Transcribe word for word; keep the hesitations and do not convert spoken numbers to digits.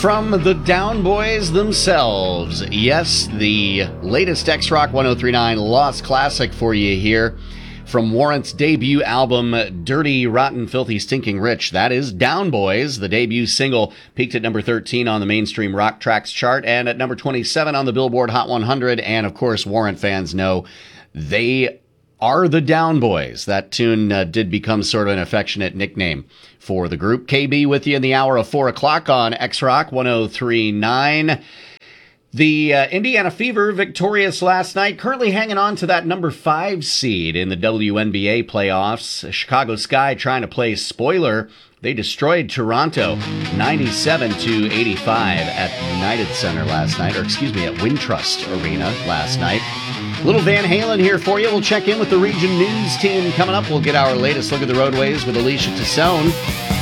From the Down Boys themselves. Yes, the latest X-Rock one oh three point nine Lost Classic for you here. From Warrant's debut album, Dirty, Rotten, Filthy, Stinking Rich. That is Down Boys. The debut single peaked at number thirteen on the mainstream rock tracks chart and at number twenty-seven on the Billboard Hot one hundred. And of course, Warrant fans know they are the Down Boys. That tune uh, did become sort of an affectionate nickname for the group. K B with you in the hour of four o'clock on X-Rock one oh three point nine. The uh, Indiana Fever victorious last night, currently hanging on to that number five seed in the W N B A playoffs. Chicago Sky trying to play spoiler. They destroyed Toronto ninety-seven to eighty-five at United Center last night, or excuse me, at Wintrust Arena last night. Little Van Halen here for you. We'll check in with the region news team coming up. We'll get our latest look at the roadways with Alicia Tassone.